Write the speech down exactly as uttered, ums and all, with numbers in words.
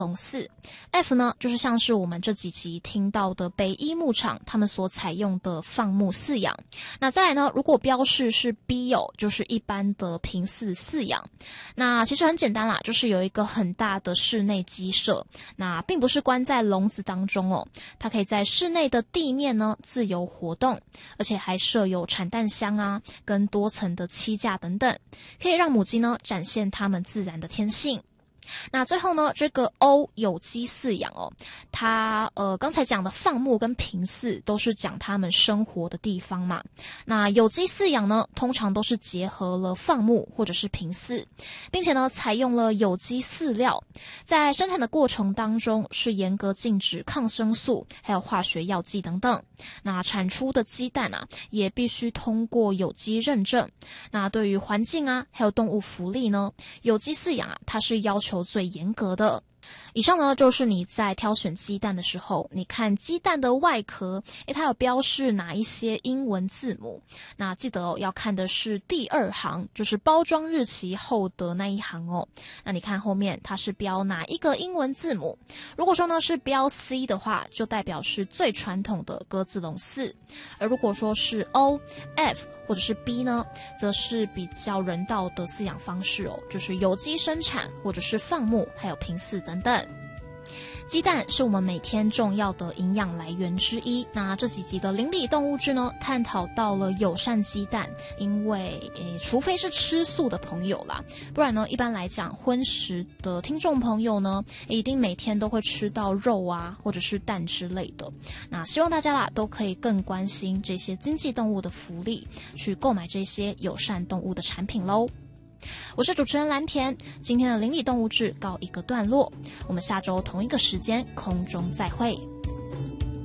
笼饲。 F 呢，就是像是我们这几集听到的北一牧场他们所采用的放牧饲养。那再来呢，如果标示是 B 哦，就是一般的平饲饲养。那其实很简单啦，就是有一个很大的室内鸡舍，那并不是关在笼子当中哦，它可以在室内的地面呢自由活动，而且还设有产蛋箱啊，跟多层的栖架等等，可以让母鸡呢展现它们自然的天性。那最后呢，这个 O 有机饲养哦，它呃刚才讲的放牧跟平饲都是讲他们生活的地方嘛。那有机饲养呢，通常都是结合了放牧或者是平饲，并且呢采用了有机饲料，在生产的过程当中是严格禁止抗生素还有化学药剂等等。那产出的鸡蛋啊，也必须通过有机认证。那对于环境啊还有动物福利呢，有机饲养啊，它是要求最严格的。以上呢，就是你在挑选鸡蛋的时候，你看鸡蛋的外壳，诶，它有标示哪一些英文字母。那记得哦，要看的是第二行，就是包装日期后的那一行哦。那你看后面它是标哪一个英文字母？如果说呢是标 C 的话，就代表是最传统的鸽子笼饲；而如果说是 O、F 或者是 B 呢，则是比较人道的饲养方式哦，就是有机生产或者是放牧，还有平饲等等。鸡蛋是我们每天重要的营养来源之一。那这几集的邻里动物志呢，探讨到了友善鸡蛋，因为诶，除非是吃素的朋友啦，不然呢，一般来讲，荤食的听众朋友呢，一定每天都会吃到肉啊，或者是蛋之类的。那希望大家啦，都可以更关心这些经济动物的福利，去购买这些友善动物的产品咯。我是主持人蓝田，今天的邻里动物志告一个段落，我们下周同一个时间空中再会。